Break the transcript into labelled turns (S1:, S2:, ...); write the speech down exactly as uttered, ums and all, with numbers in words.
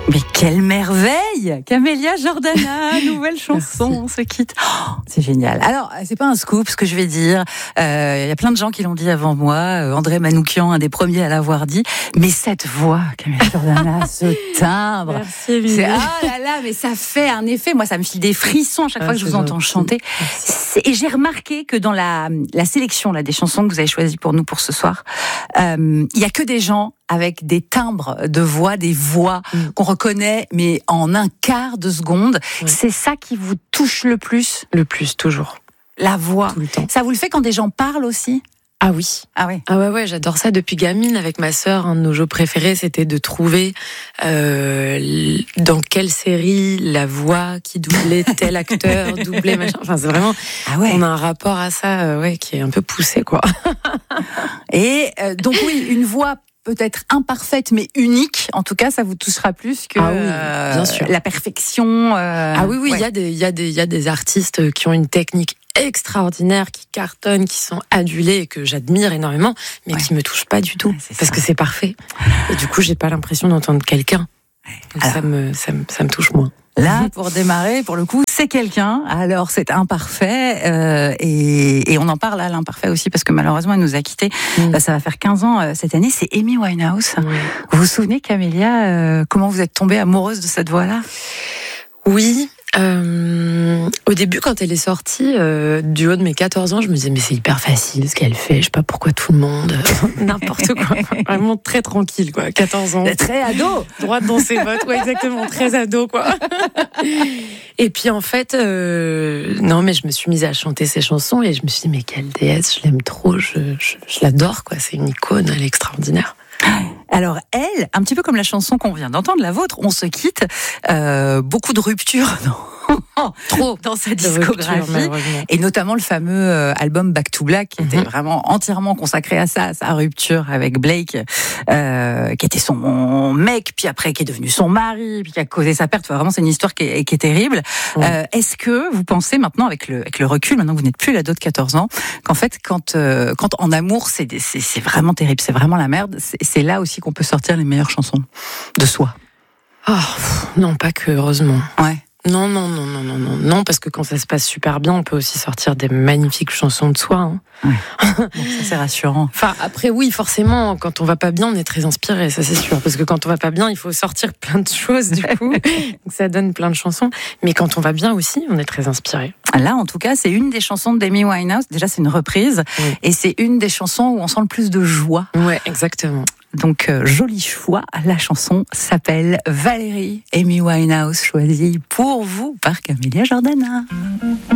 S1: Mais quelle merveille! Camélia Jordana, nouvelle chanson, on se quitte. Oh, c'est génial. Alors, c'est pas un scoop ce que je vais dire. Il euh, y a plein de gens qui l'ont dit avant moi. Euh, André Manoukian, un des premiers à l'avoir dit. Mais cette voix, Camélia Jordana, ce timbre.
S2: Merci, Émilie.
S1: C'est, ah là là, mais ça fait un effet. Moi, ça me file des frissons à chaque ah, fois que je vous entends chanter. Et j'ai remarqué que dans la, la sélection là, des chansons que vous avez choisies pour nous pour ce soir, il euh, y a que des gens avec des timbres de voix, des voix mmh. qu'on reconnaît, mais en un quart de seconde. Oui. C'est ça qui vous touche le plus?
S2: Le plus, toujours.
S1: La voix.
S2: Tout le temps.
S1: Ça vous le fait quand des gens parlent aussi?
S2: Ah oui.
S1: Ah oui.
S2: Ah ouais, ouais, j'adore ça depuis gamine. Avec ma sœur, un de nos jeux préférés, c'était de trouver euh, dans quelle série la voix qui doublait tel acteur, doublait machin. Enfin, c'est vraiment...
S1: Ah ouais.
S2: On a un rapport à ça euh, ouais, qui est un peu poussé, quoi.
S1: Et euh, donc oui, une voix peut-être imparfaite mais unique, en tout cas ça vous touchera plus que
S2: ah oui, euh, bien sûr.
S1: La perfection. Euh...
S2: Ah oui, oui, il ouais. y a des, il y a des, il y a des artistes qui ont une technique extraordinaire, qui cartonnent, qui sont adulés et que j'admire énormément, mais ouais. qui me touchent pas du tout, ouais, parce ça. que c'est parfait. Et du coup, j'ai pas l'impression d'entendre quelqu'un. Donc Alors, ça me, ça me, ça me touche moins.
S1: Là, pour démarrer, pour le coup, c'est quelqu'un. Alors, c'est imparfait. Euh, et, et on en parle à l'imparfait aussi, parce que malheureusement, elle nous a quittés. Mmh. Ça va faire quinze ans euh, cette année. C'est Amy Winehouse. Mmh. Vous vous souvenez, Camélia, euh, comment vous êtes tombée amoureuse de cette voix-là?
S2: Oui. Euh, au début, quand elle est sortie, euh, du haut de mes quatorze ans, je me disais, mais c'est hyper facile ce qu'elle fait. Je sais pas pourquoi tout le monde, euh, n'importe quoi. Vraiment très tranquille, quoi. quatorze ans.
S1: Très ado.
S2: Droite dans ses bottes, ouais, exactement. Très ado, quoi. Et puis, en fait, euh, non, mais je me suis mise à chanter ses chansons et je me suis dit, mais quelle déesse, je l'aime trop, je, je, je l'adore, quoi. C'est une icône, elle est extraordinaire.
S1: Alors elle, un petit peu comme la chanson qu'on vient d'entendre, la vôtre, On se quitte, euh, beaucoup de ruptures dans,
S2: trop
S1: dans sa discographie, et notamment le fameux euh, album Back to Black, qui mm-hmm. était vraiment entièrement consacré à ça, à sa rupture avec Blake, euh, qui était son mec, puis après qui est devenu son mari, puis qui a causé sa perte. Enfin, vraiment, c'est une histoire qui est, qui est terrible. Mm. Euh, est-ce que vous pensez maintenant, avec le, avec le recul, maintenant que vous n'êtes plus l'ado de quatorze ans, qu'en fait, quand, euh, quand en amour, c'est, c'est, c'est vraiment terrible, c'est vraiment la merde, c'est, c'est là aussi qu'on peut sortir les meilleures chansons de soi?
S2: Oh, non, pas que, heureusement.
S1: Ouais.
S2: Non, non, non, non, non, non, non, parce que quand ça se passe super bien, on peut aussi sortir des magnifiques chansons de soi. Hein.
S1: Ouais. Donc ça, c'est rassurant.
S2: Enfin, après, oui, forcément, quand on va pas bien, on est très inspiré, ça c'est sûr. Parce que quand on va pas bien, il faut sortir plein de choses, du coup. Donc ça donne plein de chansons. Mais quand on va bien aussi, on est très inspiré.
S1: Là, en tout cas, c'est une des chansons d'Amy Winehouse. Déjà, c'est une reprise. Oui. Et c'est une des chansons où on sent le plus de joie.
S2: Ouais, exactement.
S1: Donc, euh, joli choix. La chanson s'appelle Valérie, Amy Winehouse, choisie pour vous par Camélia Jordana.